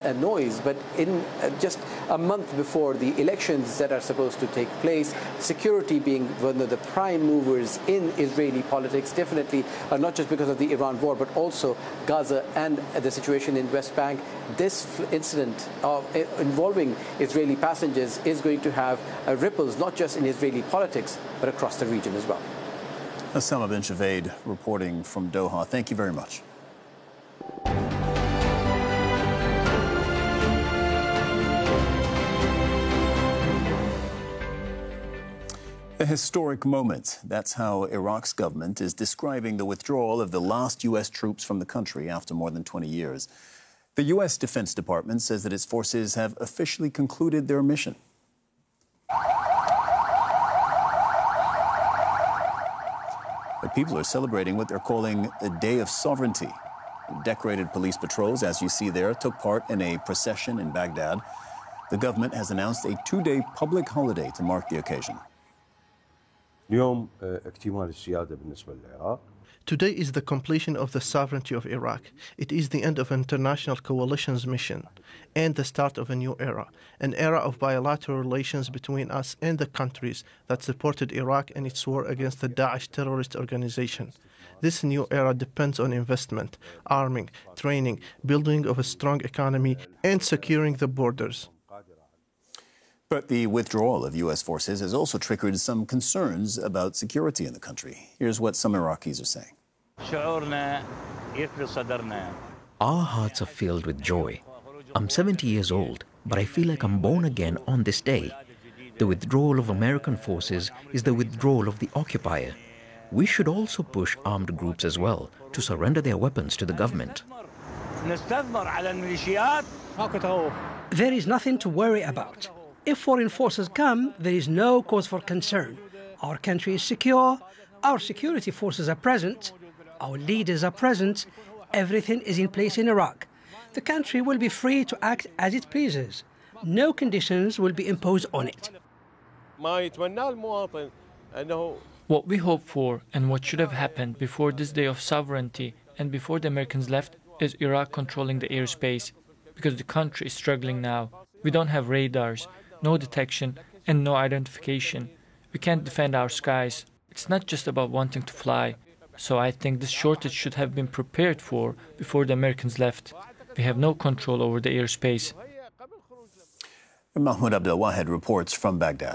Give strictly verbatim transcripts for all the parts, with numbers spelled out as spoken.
a noise, but in uh, just a month before the elections that are supposed to take place, security being one of the prime movers in Israeli politics, definitely uh, not just because of the Iran war, but also Gaza and uh, the situation in West Bank. This incident of, uh, involving Israeli passengers is going to have uh, ripples not just in Israeli politics, but across the region as well. Osama bin Javed reporting from Doha. Thank you very much. A historic moment. That's how Iraq's government is describing the withdrawal of the last U S troops from the country after more than twenty years. The U S Defense Department says that its forces have officially concluded their mission. But people are celebrating what they're calling a day of sovereignty. Decorated police patrols, as you see there, took part in a procession in Baghdad. The government has announced a two-day public holiday to mark the occasion. Today is the completion of the sovereignty of Iraq. It is the end of international coalition's mission and the start of a new era, an era of bilateral relations between us and the countries that supported Iraq in its war against the Daesh terrorist organization. This new era depends on investment, arming, training, building of a strong economy, and securing the borders. But the withdrawal of U S forces has also triggered some concerns about security in the country. Here's what some Iraqis are saying. Our hearts are filled with joy. I'm seventy years old, but I feel like I'm born again on this day. The withdrawal of American forces is the withdrawal of the occupier. We should also push armed groups as well to surrender their weapons to the government. There is nothing to worry about. If foreign forces come, there is no cause for concern. Our country is secure, our security forces are present, our leaders are present, everything is in place in Iraq. The country will be free to act as it pleases. No conditions will be imposed on it. What we hope for and what should have happened before this day of sovereignty and before the Americans left is Iraq controlling the airspace, because the country is struggling now. We don't have radars, no detection, and no identification. We can't defend our skies. It's not just about wanting to fly. So I think this shortage should have been prepared for before the Americans left. We have no control over the airspace. Mahmoud Abdelwahed reports from Baghdad.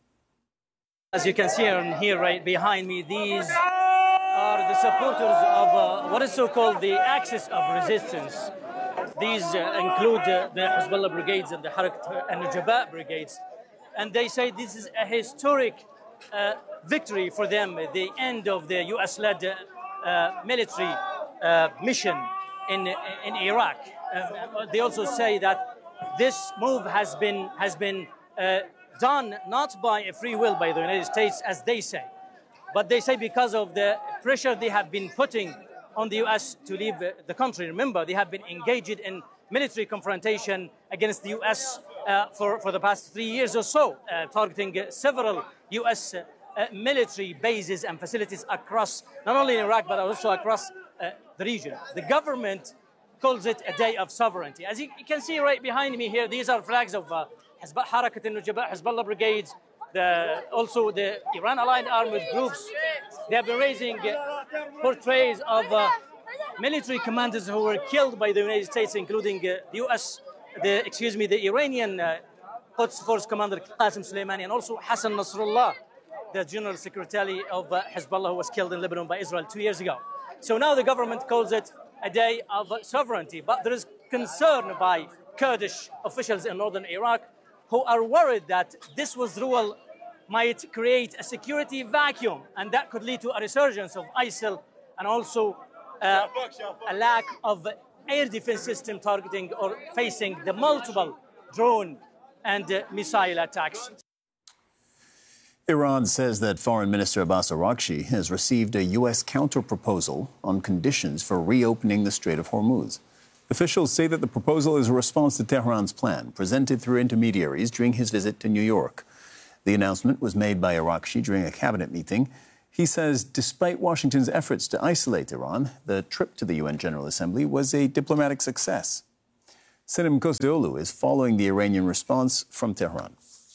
As you can see here right behind me, these are the supporters of uh, what is so-called the axis of resistance. These uh, include uh, the Hezbollah brigades and the Harakat al-Nujaba brigades. And they say this is a historic uh, victory for them, the end of the U S-led uh, military uh, mission in, in Iraq. Uh, they also say that this move has been, has been uh, done not by a free will by the United States, as they say, but they say because of the pressure they have been putting on the U S to leave the country. Remember, they have been engaged in military confrontation against the U S uh, for, for the past three years or so, uh, targeting uh, several U S uh, uh, military bases and facilities across, not only in Iraq, but also across uh, the region. The government calls it a day of sovereignty. As you can see right behind me here, these are flags of uh, Harakat al-Nujaba, Hezbollah brigades, the, also the Iran-aligned armed groups. They have been raising uh, portraits of uh, military commanders who were killed by the United States, including uh, the U S, the excuse me, the Iranian uh, Quds Force commander Qasem Soleimani, and also Hassan Nasrallah, the general secretary of uh, Hezbollah, who was killed in Lebanon by Israel two years ago. So now the government calls it a day of sovereignty, but there is concern by Kurdish officials in northern Iraq who are worried that this withdrawal might create a security vacuum, and that could lead to a resurgence of ISIL and also uh, a lack of air defense system targeting or facing the multiple drone and uh, missile attacks. Iran says that Foreign Minister Abbas Araghchi has received a U S counter-proposal on conditions for reopening the Strait of Hormuz. Officials say that the proposal is a response to Tehran's plan, presented through intermediaries during his visit to New York. The announcement was made by Araghchi during a cabinet meeting. He says despite Washington's efforts to isolate Iran, the trip to the U N General Assembly was a diplomatic success. Sinem Kosdeolu is following the Iranian response from Tehran.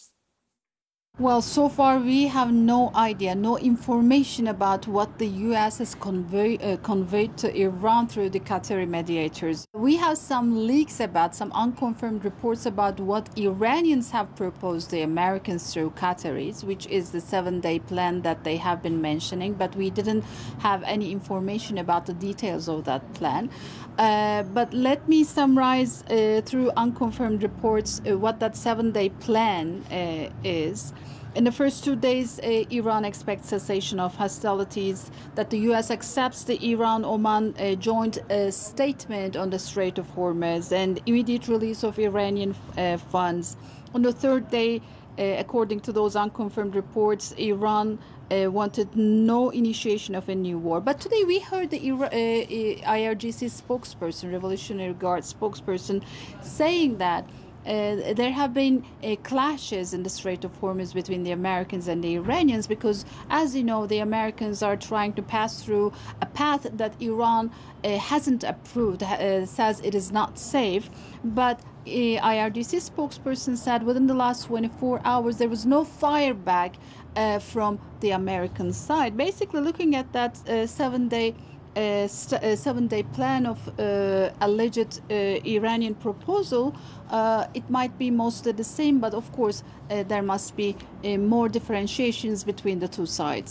Well, so far we have no idea, no information about what the U S has convey, uh, conveyed to Iran through the Qatari mediators. We have some leaks about, some unconfirmed reports about what Iranians have proposed the Americans through Qataris, which is the seven-day plan that they have been mentioning, but we didn't have any information about the details of that plan. Uh, but let me summarize uh, through unconfirmed reports uh, what that seven-day plan uh, is. In the first two days, uh, Iran expects cessation of hostilities, that the U S accepts the Iran-Oman uh, joint uh, statement on the Strait of Hormuz, and immediate release of Iranian uh, funds. On the third day, uh, according to those unconfirmed reports, Iran uh, wanted no initiation of a new war. But today we heard the uh, I R G C spokesperson, Revolutionary Guard spokesperson, saying that Uh, there have been uh, clashes in the Strait of Hormuz between the Americans and the Iranians because, as you know, the Americans are trying to pass through a path that Iran uh, hasn't approved, uh, says it is not safe. But uh, I R G C spokesperson said within the last twenty-four hours there was no fireback uh, from the American side. Basically, looking at that uh, seven-day Uh, st- uh, seven-day plan of uh, alleged uh, Iranian proposal, uh, it might be mostly the same, but of course uh, there must be uh, more differentiations between the two sides.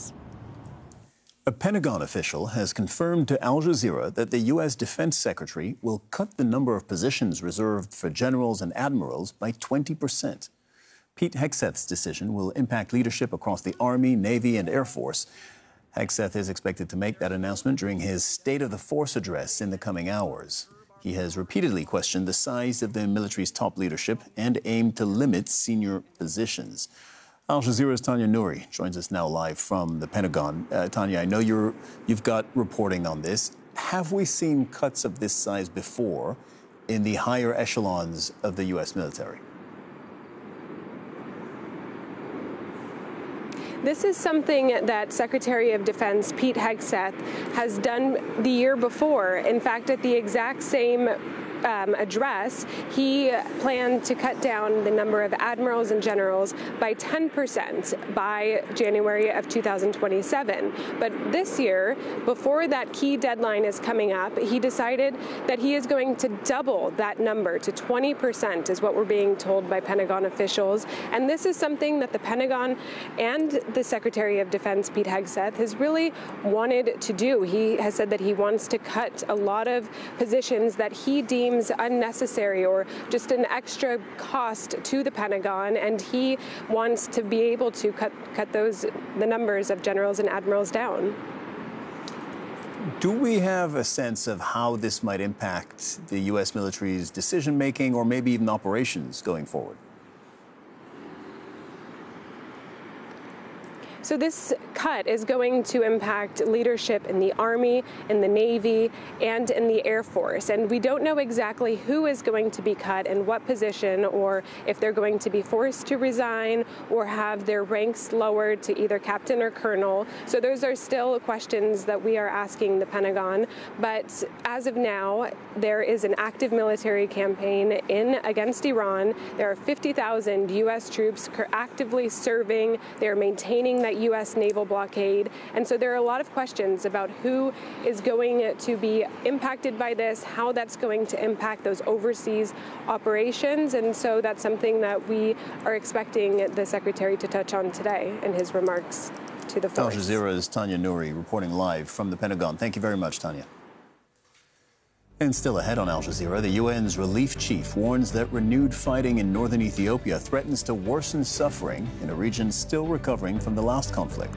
A Pentagon official has confirmed to Al Jazeera that the U S Defense Secretary will cut the number of positions reserved for generals and admirals by twenty percent. Pete Hegseth's decision will impact leadership across the Army, Navy, and Air Force. Hegseth is expected to make that announcement during his State of the Force address in the coming hours. He has repeatedly questioned the size of the military's top leadership and aimed to limit senior positions. Al Jazeera's Tanya Nouri joins us now live from the Pentagon. Uh, Tanya, I know you're, you've got reporting on this. Have we seen cuts of this size before in the higher echelons of the U S military? This is something that Secretary of Defense Pete Hegseth has done the year before. In fact, at the exact same um, address, he planned to cut down the number of admirals and generals by ten percent by January of two thousand twenty-seven. But this year, before that key deadline is coming up, he decided that he is going to double that number to twenty percent is what we're being told by Pentagon officials. And this is something that the Pentagon and the Secretary of Defense, Pete Hegseth, has really wanted to do. He has said that he wants to cut a lot of positions that he deems unnecessary or just an extra cost to the Pentagon, and he wants to be able to cut cut those the numbers of generals and admirals down. Do we have a sense of how this might impact the U S military's decision-making or maybe even operations going forward? So this cut is going to impact leadership in the Army, in the Navy, and in the Air Force. And we don't know exactly who is going to be cut and what position, or if they're going to be forced to resign or have their ranks lowered to either captain or colonel. So those are still questions that we are asking the Pentagon. But as of now, there is an active military campaign in against Iran. There are fifty thousand U S troops actively serving. They are maintaining that U S naval blockade. And so there are a lot of questions about who is going to be impacted by this, how that's going to impact those overseas operations. And so that's something that we are expecting the Secretary to touch on today in his remarks to the force. Al Jazeera's Tanya Nouri reporting live from the Pentagon. Thank you very much, Tanya. And still ahead on Al Jazeera, the U N's relief chief warns that renewed fighting in northern Ethiopia threatens to worsen suffering in a region still recovering from the last conflict.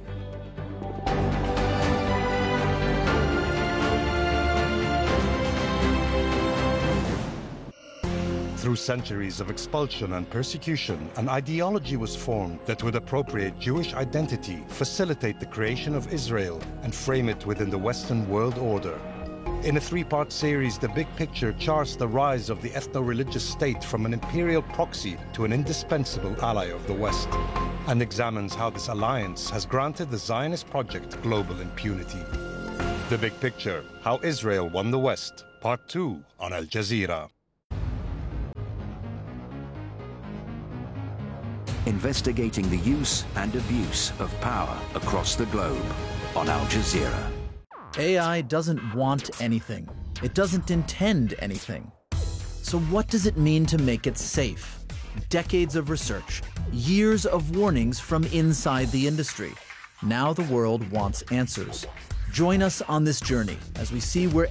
Through centuries of expulsion and persecution, an ideology was formed that would appropriate Jewish identity, facilitate the creation of Israel, and frame it within the Western world order. In a three-part series, The Big Picture charts the rise of the ethno-religious state from an imperial proxy to an indispensable ally of the West, and examines how this alliance has granted the Zionist project global impunity. The Big Picture, How Israel Won the West, Part two on Al Jazeera. investigating the use and abuse of power across the globe on Al Jazeera. A I doesn't want anything. It doesn't intend anything. So what does it mean to make it safe? Decades of research, years of warnings from inside the industry. Now the world wants answers. Join us on this journey as we see where